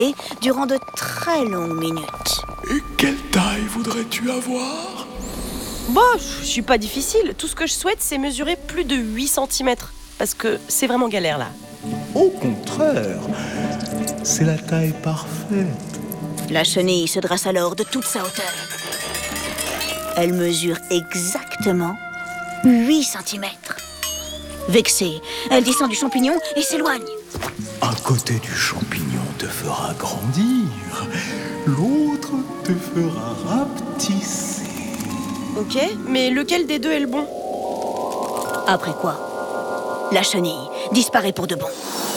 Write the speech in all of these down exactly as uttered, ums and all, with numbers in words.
durant de très longues minutes. Et quelle taille voudrais-tu avoir? Bon, je suis pas difficile. Tout ce que je souhaite, c'est mesurer plus de huit centimètres. Parce que c'est vraiment galère, là. Au contraire, c'est la taille parfaite. La chenille se dresse alors de toute sa hauteur. Elle mesure exactement huit centimètres. Vexée, elle descend du champignon et s'éloigne. Un côté du champignon te fera grandir, l'autre te fera rapetisser. Ok, mais lequel des deux est le bon? Après quoi, la chenille disparaît pour de bon.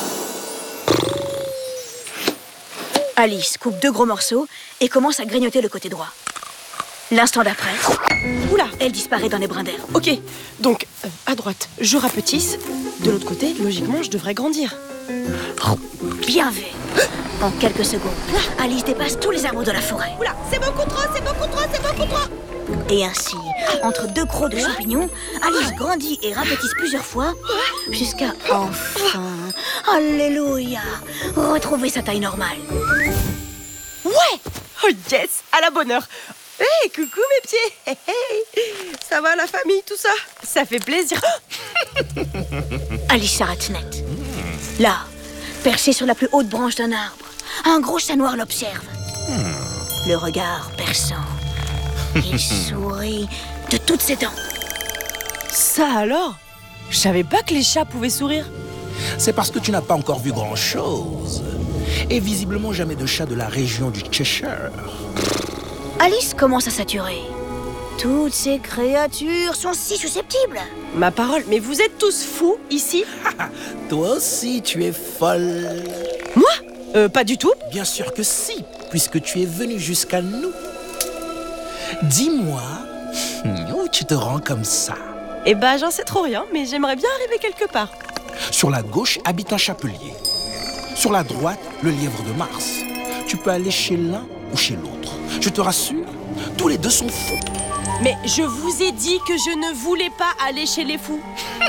Alice coupe deux gros morceaux et commence à grignoter le côté droit. L'instant d'après, Oula, elle disparaît dans les brins d'herbe. ok. Donc, euh, à droite, je rapetisse. De l'autre côté, logiquement, je devrais grandir. Bien vu. En quelques secondes, Alice dépasse tous les arbres de la forêt. Oula, c'est beaucoup trop, c'est beaucoup trop, c'est beaucoup trop. Et ainsi, entre deux crocs de champignons, Alice grandit et rapetisse plusieurs fois jusqu'à enfin, alléluia, retrouver sa taille normale. Ouais. Oh yes, à la bonne heure. Hé, hey, coucou mes pieds. Hey, hey. Ça va la famille, tout ça? Ça fait plaisir. Alice s'arrête net. Là, perché sur la plus haute branche d'un arbre, un gros chat noir l'observe. Le regard perçant. Il sourit de toutes ses dents. Ça alors? Je savais pas que les chats pouvaient sourire. C'est parce que tu n'as pas encore vu grand-chose. Et visiblement jamais de chat de la région du Cheshire. Alice commence à saturer. Toutes ces créatures sont si susceptibles. Ma parole, mais vous êtes tous fous ici? Toi aussi, tu es folle. Moi? Euh, pas du tout. Bien sûr que si, puisque tu es venu jusqu'à nous. Dis-moi, où tu te rends comme ça? Eh ben, j'en sais trop rien, mais j'aimerais bien arriver quelque part. Sur la gauche habite un chapelier. Sur la droite, le lièvre de Mars. Tu peux aller chez l'un ou chez l'autre. Je te rassure, tous les deux sont fous. Mais je vous ai dit que je ne voulais pas aller chez les fous.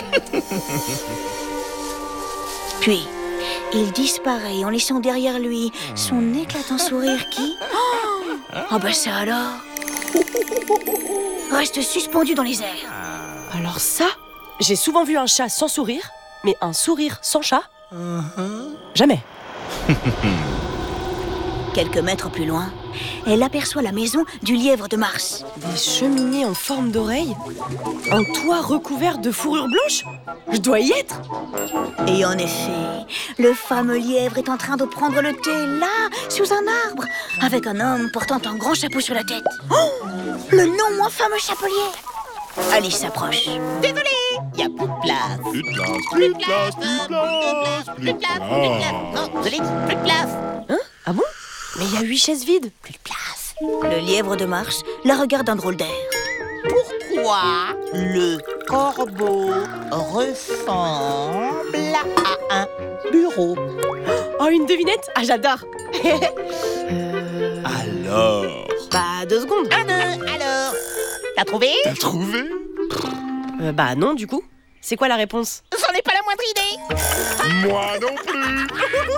Puis, il disparaît en laissant derrière lui son éclatant sourire qui... Oh, oh bah ça alors reste suspendu dans les airs. Alors ça, j'ai souvent vu un chat sans sourire, mais un sourire sans chat, Uh-huh. jamais. Quelques mètres plus loin, elle aperçoit la maison du lièvre de Mars. Des cheminées en forme d'oreille, un toit recouvert de fourrure blanche. Je dois y être. Et en effet, le fameux lièvre est en train de prendre le thé là, sous un arbre, avec un homme portant un grand chapeau sur la tête. Oh, le non moins fameux chapelier. Alice s'approche. Désolé, il n'y a plus de place. Plus de place, plus de place, plus de place, Plus de place, plus de place. Non, je l'ai dit, plus de place. Hein? Ah bon? Mais il y a huit chaises vides. Plus de place. Le lièvre de Mars la regarde d'un drôle d'air. Pourquoi le corbeau ressemble à un bureau? Oh, une devinette? Ah, j'adore. euh... Alors, Bah, deux secondes. Un, deux, alors. T'as trouvé? t'as trouvé? Euh, bah non, du coup. C'est quoi la réponse? J'en ai pas la moindre idée. Moi non plus.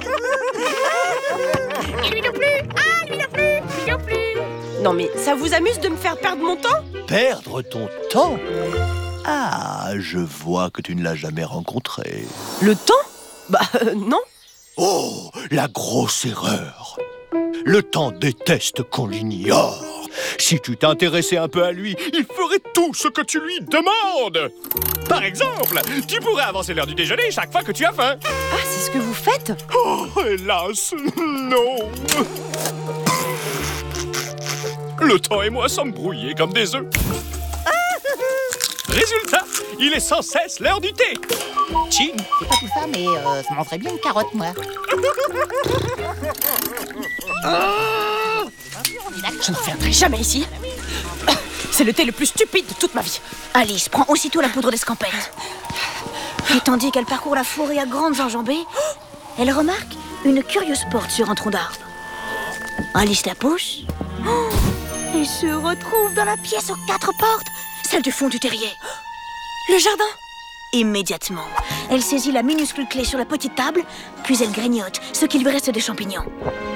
Et lui non plus. Ah, lui non plus. Lui non plus. Non mais ça vous amuse de me faire perdre mon temps? Perdre ton temps? Ah, je vois que tu ne l'as jamais rencontré. Le temps? Bah euh, non. Oh, la grosse erreur. Le temps déteste qu'on l'ignore. Si tu t'intéressais un peu à lui, il ferait tout ce que tu lui demandes. Par exemple, tu pourrais avancer l'heure du déjeuner chaque fois que tu as faim. Ah, c'est ce que vous faites? Oh, hélas, non. Le temps et moi sommes brouillés comme des œufs. Résultat, il est sans cesse l'heure du thé. Ching. C'est pas tout ça, mais euh, je mangerais bien une carotte, moi. Je ne reviendrai jamais ici. C'est le thé le plus stupide de toute ma vie. Alice prend aussitôt la poudre d'escampette. Et tandis qu'elle parcourt la forêt à grandes enjambées, elle remarque une curieuse porte sur un tronc d'arbre. Alice la pousse oh, et se retrouve dans la pièce aux quatre portes, celle du fond du terrier. Le jardin. Immédiatement, elle saisit la minuscule clé sur la petite table, puis elle grignote ce qui lui reste des champignons.